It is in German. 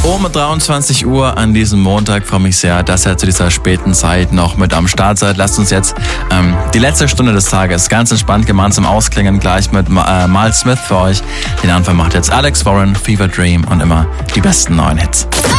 Um 23 Uhr an diesem Montag freue mich sehr, dass ihr zu dieser späten Zeit noch mit am Start seid. Lasst uns jetzt die letzte Stunde des Tages ganz entspannt gemeinsam ausklingen, gleich mit Miles Smith für euch. Den Anfang macht jetzt Alex Warren, Fever Dream und immer die besten neuen Hits.